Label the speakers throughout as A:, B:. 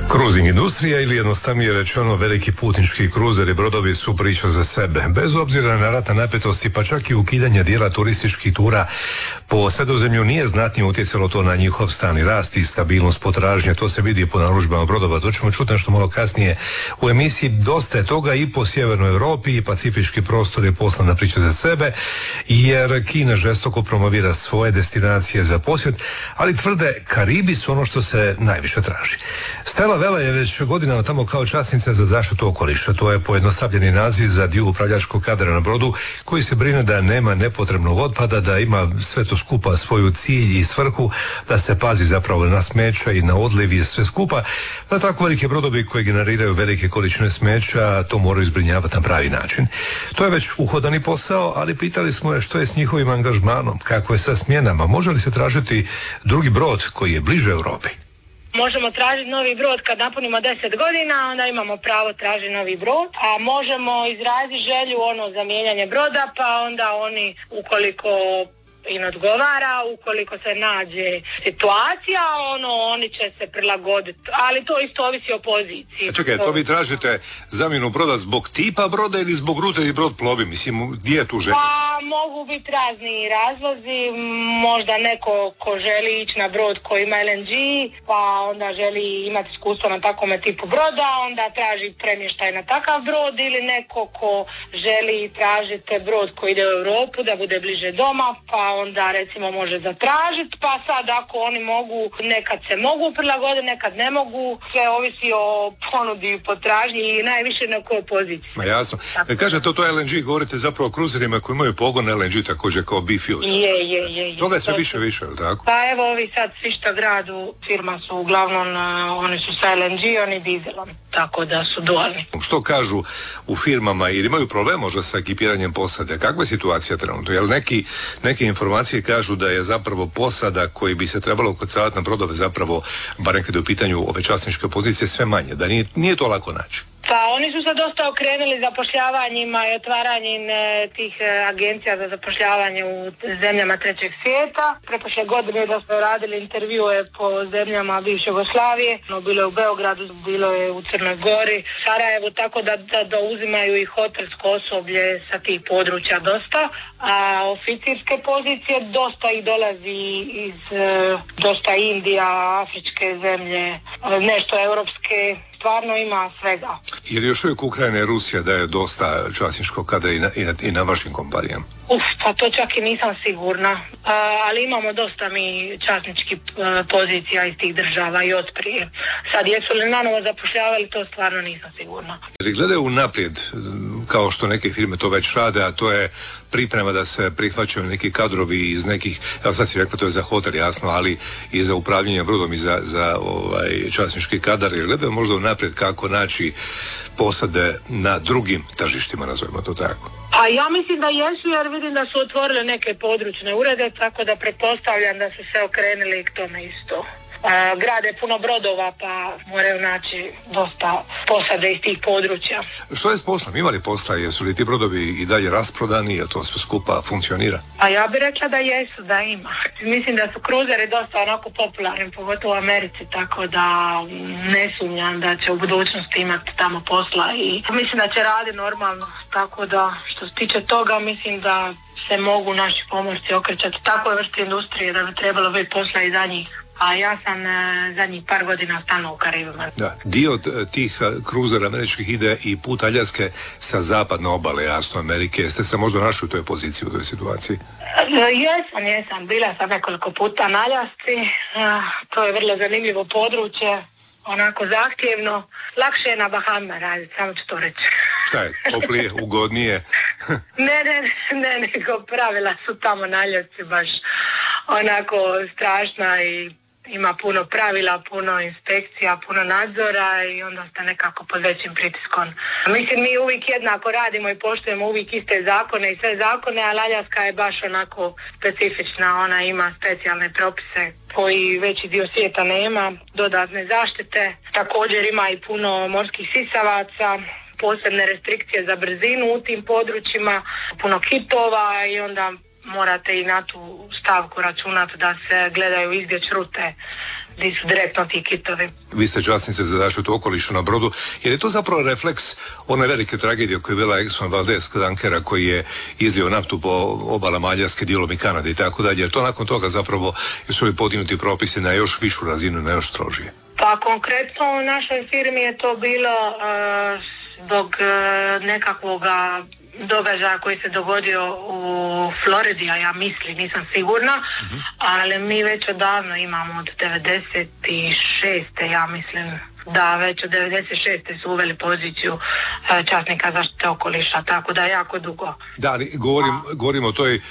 A: Cruising industrija ili jednostavnije rečeno veliki putnički kruzeri brodovi su priča za sebe. Bez obzira na ratne napetosti pa čak i ukidanje dijela turističkih tura po Sredozemlju nije znatnije utjecalo to na njihov stalni rast i stabilnost potražnje. To se vidi po narudžbama brodova. To ćemo čuti nešto malo kasnije u emisiji. Dosta je toga i po sjevernoj Europi i pacifički prostor je poslana priča za sebe jer Kina žestoko promovira svoje destinacije za posjet, ali tvrde Karibi su ono što se najviše traži. Stella Vela je već godinama tamo kao časnica za zaštitu okoliša. To je pojednostavljeni naziv za dio upravljačkog kadra na brodu koji se brine da nema nepotrebnog otpada, da ima sve to skupa svoju cilj i svrhu, da se pazi zapravo na smeća i na odliv i sve skupa, da tako velike brodovi koji generiraju velike količine smeća to moraju zbrinjavati na pravi način. To je već uhodani posao, ali pitali smo je što je s njihovim angažmanom, kako je sa smjenama, može li se tražiti drugi brod koji je bliže Europi.
B: Možemo tražiti novi brod kad napunimo 10 godina, onda imamo pravo tražiti novi brod, a možemo izraziti želju za mijenjanje broda, pa onda oni ukoliko im odgovara, ukoliko se nađe situacija, oni će se prilagoditi, ali to isto ovisi o poziciji.
A: Čekaj, to vi tražite zamjenu broda zbog tipa broda ili zbog rute i brod plovi, mislim, gdje je tu želja?
B: Pa mogu biti razni razlozi, možda neko ko želi ići na brod koji ima LNG, pa onda želi imati iskustvo na takvome tipu broda, onda traži premještaj na takav brod, ili neko ko želi tražiti brod koji ide u Europu da bude bliže doma, pa onda recimo može zatražiti, pa sad ako oni mogu, nekad se mogu prilagoditi, nekad ne mogu, sve ovisi o ponudi i potražnji i najviše na kojoj poziciji.
A: Ma jasno. Kad kažete to LNG, govorite zapravo o kruzerima koji imaju pogon LNG također kao biofuel.
B: Je.
A: Toga je sve više, je li tako?
B: Pa evo ovi sad svi što gradu firma su uglavnom, oni su sa LNG, oni dizelom, tako da su dualni.
A: Što kažu u firmama, jer imaju problem možda sa ekipiranjem posade? Kakva je situacija trenutno? Jel neke informacije kažu da je zapravo posada koji bi se trebalo ukrcavati na brodove zapravo, barem kada je u pitanju ove časničke pozicije, sve manje, da nije to lako naći?
B: Pa oni su se dosta okrenuli zapošljavanjima i otvaranjem tih agencija za zapošljavanje u zemljama trećeg svijeta. Preprošle godine da smo radili intervjue po zemljama bivše Jugoslavije. Bilo je u Beogradu, bilo je u Crnoj Gori, Sarajevu, tako da uzimaju i hotelsko osoblje sa tih područja dosta. A oficirske pozicije dosta ih dolazi iz dosta Indija, afričke zemlje, nešto europske. Stvarno ima svega.
A: Jer još uvijek Ukrajina i Rusija daje dosta časničkog kadra i na vašim kompanijama?
B: Pa to čak i nisam sigurna, ali imamo dosta mi časničkih pozicija iz tih država i od prije. Sad jesu li nanovo zapošljavali, to stvarno nisam sigurna.
A: Jer gledaju unaprijed, kao što neke firme to već rade, a to je priprema da se prihvaćaju neki kadrovi iz nekih, evo sad si rekla to je za hotel jasno, ali i za upravljanje brodom i za časnički kadar, jer gledaju možda unaprijed kako naći posade na drugim tržištima, nazovimo to tako.
B: Pa ja mislim da jesu, jer vidim da su otvorile neke područne urede, tako da pretpostavljam da su se okrenuli k tome isto. Grade puno brodova, pa moraju naći dosta posade iz tih područja.
A: Što je s poslom? Ima li posla? Jesu li ti brodovi i dalje rasprodani? Je to sve skupa funkcionira?
B: A ja bih rekla da jesu, da ima. Mislim da su kruzeri dosta onako popularni, pogotovo u Americi, tako da ne sumnjam da će u budućnosti imati tamo posla i mislim da će raditi normalno. Tako da što se tiče toga, mislim da se mogu naši pomorci okrećati takvoj vrsti industrije da bi trebalo biti posla i za njih. A ja sam zadnjih par godina stalno u Karibima.
A: Da, dio tih kruzera američkih ide i put Aljaske sa zapadne obale, jasno, Amerike. Jeste se možda našli u toj poziciji, u toj situaciji?
B: Jesam. Bila sam nekoliko puta na Aljasci. To je vrlo zanimljivo područje, onako zahtjevno. Lakše je na Bahamima raditi, samo ću to reći.
A: Šta je, toplije, ugodnije?
B: Ne, nego pravila su tamo na Aljasci baš onako strašna i ima puno pravila, puno inspekcija, puno nadzora i onda ste nekako pod većim pritiskom. Mislim, mi uvijek jednako radimo i poštujemo uvijek iste zakone i sve zakone, ali Aljaska je baš onako specifična, ona ima specijalne propise koji veći dio svijeta nema, dodatne zaštite, također ima i puno morskih sisavaca, posebne restrikcije za brzinu u tim područjima, puno kitova i onda morate i na tu stavku računati da se gledaju izbjeć rute gdje su direktno ti kitovi.
A: Vi ste časnice za zaštitu okoliša na brodu, jer je to zapravo refleks one velike tragedije koje je bila Exxon Valdez tankera koji je izlio naftu po obala Mađarske, dijelom i Kanade i tako dalje. Jer to nakon toga zapravo su li podignuti propisi na još višu razinu, na još strožije?
B: Pa konkretno u našoj firmi je to bilo zbog nekakvoga događaja koji se dogodio u Floridi, a ja mislim, nisam sigurna, ali mi već odavno imamo od 96. ja mislim, da već od 96. su uveli poziciju časnika zaštite okoliša, tako da jako dugo.
A: Da, govorim o toj...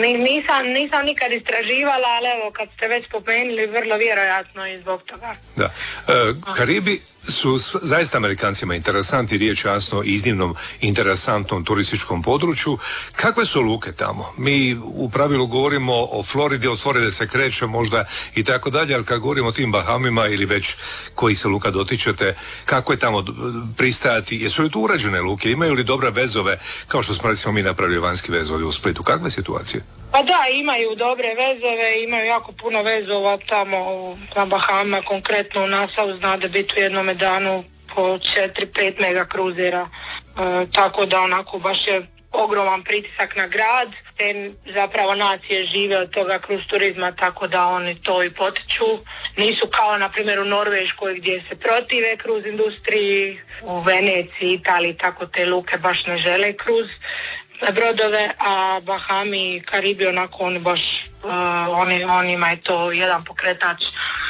B: Nisam nikad istraživala, ali evo, kad ste već spomenuli, vrlo vjerojatno i zbog toga.
A: Da. Karibi su zaista Amerikancima interesantni, riječ jasno iznimnom interesantnom turističkom području. Kakve su luke tamo? Mi u pravilu govorimo o Floridi, od Floride se kreće možda i tako dalje, ali kad govorimo o tim Bahamima ili već koji se luka dotičete, kako je tamo pristajati? Jesu li tu uređene luke? Imaju li dobre vezove, kao što smo recimo mi napravili vanjski vezovi u Splitu? Kakve situacije?
B: Pa da, imaju dobre vezove, imaju jako puno vezova tamo na Bahamima, konkretno u Nassau zna da biti u jednome danu po 4-5 mega kruzera, tako da onako baš je ogroman pritisak na grad, te zapravo nacije žive od toga kruz turizma, tako da oni to i potiču. Nisu kao na primjer u Norveškoj gdje se protive kruz industriji, u Veneciji, Italiji, tako te luke baš ne žele kruz brodove, a Bahami i Karibi onako oni baš, onima je to jedan pokretač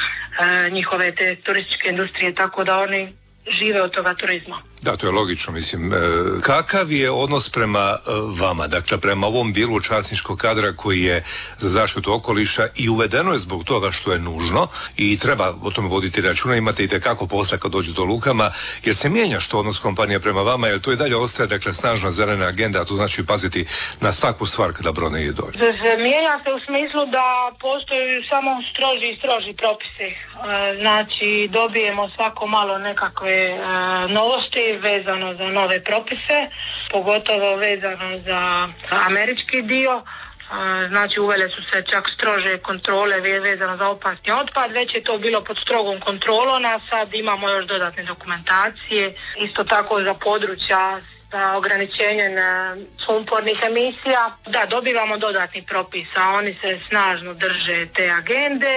B: njihove te turističke industrije, tako da oni žive od toga turizma.
A: Da, to je logično, mislim. Kakav je odnos prema vama, dakle prema ovom dijelu časničkog kadra koji je za zaštitu okoliša i uvedeno je zbog toga što je nužno i treba o tome voditi računa, imate i tekako posla kad dođe do lukama, jer se mijenja što odnos kompanije prema vama, jer to i dalje ostaje, dakle, snažna zelena agenda, a to znači paziti na svaku stvar kada brod negdje dođe.
B: Mijenja se u smislu da postoji samo stroži propisi. Znači, dobijemo svako malo nekakve novosti vezano za nove propise, pogotovo vezano za američki dio. Znači uvele su se čak strože kontrole vezano za opasni otpad, već je to bilo pod strogom kontrolom, a sad imamo još dodatne dokumentacije, isto tako za područja za ograničenje sumpornih emisija. Da, dobivamo dodatni propis, a oni se snažno drže te agende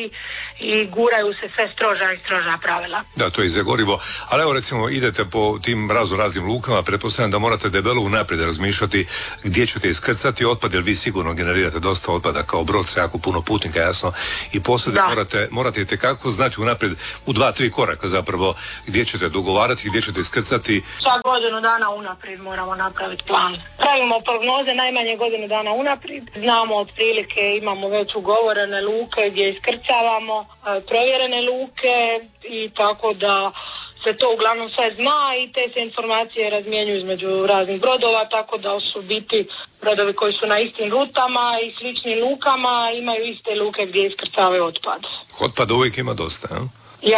B: i guraju se sve stroža i stroža pravila.
A: Da, to je za gorivo, ali evo recimo idete po tim raznim lukama, pretpostavljam da morate debelo unaprijed razmišljati gdje ćete iskrcati otpad, jer vi sigurno generirate dosta otpada kao brod sa jako puno putnika, jasno, i poslije morate itekako znati unaprijed u 2-3 koraka zapravo gdje ćete dogovarati, gdje ćete iskrcati.
B: Svak godinu dana unaprijed moramo napraviti plan. Pravimo prognoze najmanje godinu dana unaprijed. Znamo otprilike, imamo već ugovorene luke gdje iskrcavamo, provjerene luke i tako da se to uglavnom sve zna i te se informacije razmjenjuju između raznih brodova, tako da su biti brodovi koji su na istim rutama i sličnim lukama imaju iste luke gdje iskrcavaju otpad.
A: Otpada uvijek ima dosta, a?